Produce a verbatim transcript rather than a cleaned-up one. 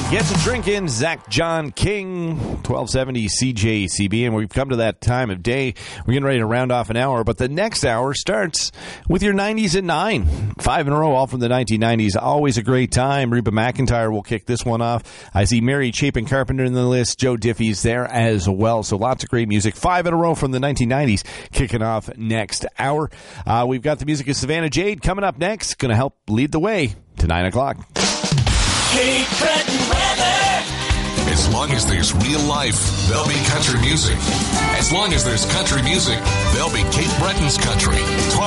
Get to drinking, Zach John King, twelve seventy C J C B, and we've come to that time of day. We're getting ready to round off an hour, but the next hour starts with your nineties at nine. Five in a row, all from the nineteen nineties. Always a great time. Reba McEntire will kick this one off. I see Mary Chapin Carpenter in the list. Joe Diffie's there as well. So lots of great music. Five in a row from the nineteen nineties kicking off next hour. Uh, we've got the music of Savannah Jade coming up next. Going to help lead the way to nine o'clock. Cape Breton weather. As long as there's real life, there'll be country music. As long as there's country music, there'll be Cape Breton's country.